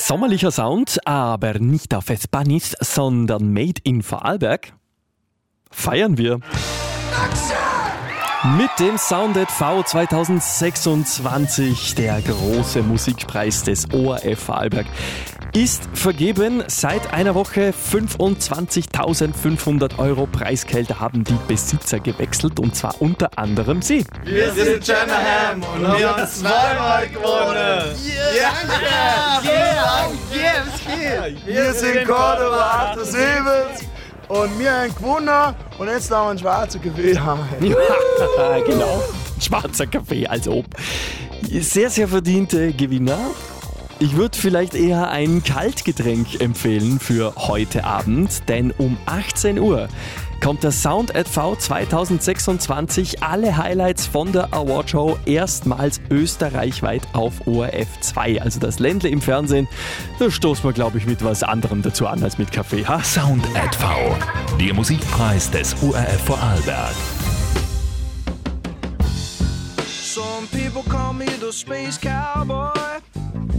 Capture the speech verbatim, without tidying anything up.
Sommerlicher Sound, aber nicht auf Espanis, sondern made in Vorarlberg. Feiern wir. Mit dem Sounded V zwanzig sechsundzwanzig, der große Musikpreis des O R F Vorarlberg, ist vergeben. Seit einer Woche fünfundzwanzigtausendfünfhundert Euro Preisgelder haben die Besitzer gewechselt, und zwar unter anderem Sie. Wir sind Jennerham und wir haben zweimal gewonnen. Yeah! Yeah! Yeah! Was geht? Wir sind Cordoba achtundsiebzig und wir haben gewonnen und jetzt haben wir einen schwarzen Kaffee. Ja, genau. Schwarzer Kaffee, als ob. Sehr, sehr verdiente Gewinner. Ich würde vielleicht eher ein Kaltgetränk empfehlen für heute Abend, denn um achtzehn Uhr kommt der Sound at V zwanzig sechsundzwanzig, alle Highlights von der Awardshow erstmals österreichweit auf O R F zwei. Also das Ländle im Fernsehen, da stoßen wir, glaube ich, mit was anderem dazu an als mit Kaffee. Ha? Sound at V, der Musikpreis des O R F Vorarlberg. Some people call me the space cowboy.